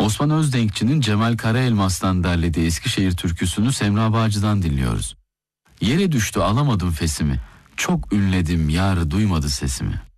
Osman Özdenkçi'nin Cemal Karaelmas'tan derlediği Eskişehir türküsünü Semra Bağcı'dan dinliyoruz. Yere düştü alamadım fesimi, çok ünledim yar duymadı sesimi.